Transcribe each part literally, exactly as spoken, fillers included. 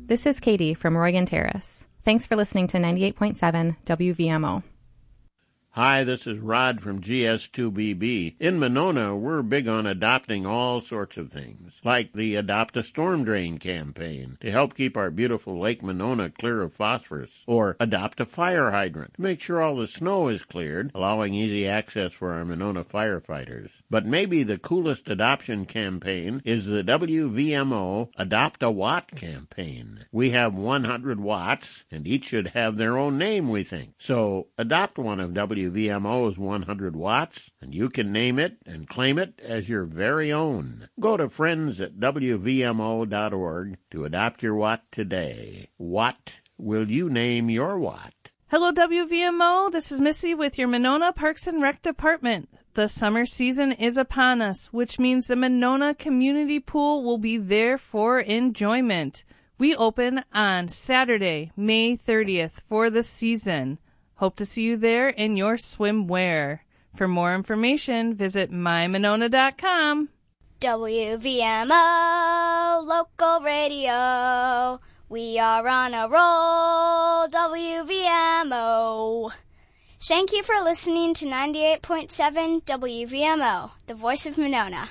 This is Katie from Roygan Terrace. Thanks for listening to ninety-eight point seven W V M O. Hi, this is Rod from G S two B B. In Monona, we're big on adopting all sorts of things, like the Adopt a Storm Drain campaign to help keep our beautiful Lake Monona clear of phosphorus, or adopt a fire hydrant to make sure all the snow is cleared, allowing easy access for our Monona firefighters. But maybe the coolest adoption campaign is the W V M O Adopt a Watt campaign. We have one hundred watts, and each should have their own name, we think. So adopt one of W V M O's one hundred watts, and you can name it and claim it as your very own. Go to friends at W V M O dot org to adopt your watt today. What will you name your watt? Hello, W V M O. This is Missy with your Monona Parks and Rec Department. The summer season is upon us, which means the Monona Community Pool will be there for enjoyment. We open on Saturday, May thirtieth for the season. Hope to see you there in your swimwear. For more information, visit my monona dot com. W V M O, local radio. We are on a roll, W V M O. Thank you for listening to ninety-eight point seven W V M O, the voice of Monona.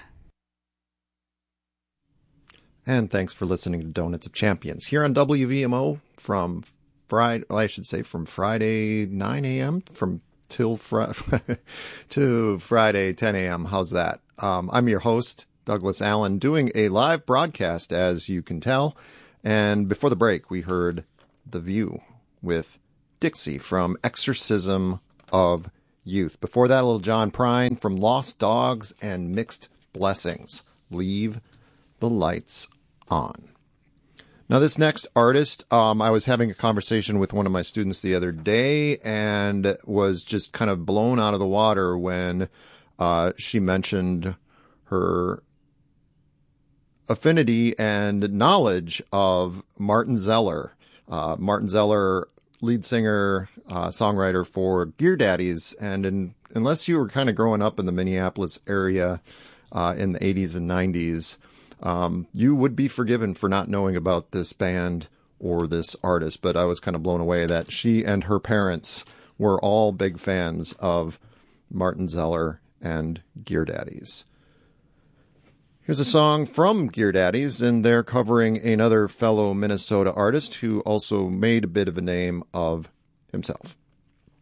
And thanks for listening to Donuts of Champions here on W V M O from Friday, well, I should say from Friday nine a.m. from till fr- to Friday ten a.m. How's that? Um, I'm your host, Douglas Allen, doing a live broadcast, as you can tell. And before the break, we heard The View with Dixie from Exorcism of Youth. Before that, a little John Prine from Lost Dogs and Mixed Blessings. Leave the lights on. Now, this next artist, um, I was having a conversation with one of my students the other day and was just kind of blown out of the water when uh, she mentioned her affinity and knowledge of Martin Zeller. Uh, Martin Zeller, lead singer, uh, songwriter for Gear Daddies. And in, unless you were kind of growing up in the Minneapolis area uh, in the eighties and nineties, Um, you would be forgiven for not knowing about this band or this artist, but I was kind of blown away that she and her parents were all big fans of Martin Zeller and Gear Daddies. Here's a song from Gear Daddies, and they're covering another fellow Minnesota artist who also made a bit of a name of himself.